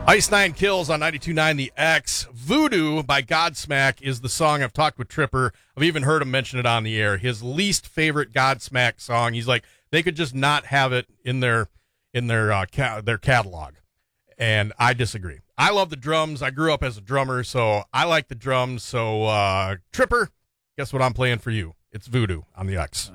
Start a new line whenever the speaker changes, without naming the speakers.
Ice Nine Kills on 92.9 The X. Voodoo by Godsmack is the song. I've talked with Tripper. I've even heard him mention it on the air. His least favorite Godsmack song. He's like, they could just not have it in their catalog. And I disagree. I love the drums. I grew up as a drummer, so I like the drums. So, Tripper, guess what I'm playing for you? It's Voodoo on the X.